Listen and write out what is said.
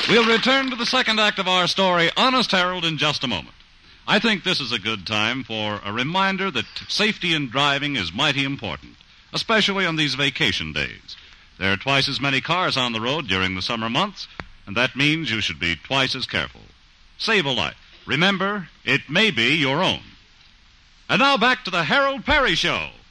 We'll return to the second act of our story, Honest Harold, in just a moment. I think this is a good time for a reminder that safety in driving is mighty important, especially on these vacation days. There are twice as many cars on the road during the summer months, and that means you should be twice as careful. Save a life. Remember, it may be your own. And now back to the Harold Perry Show.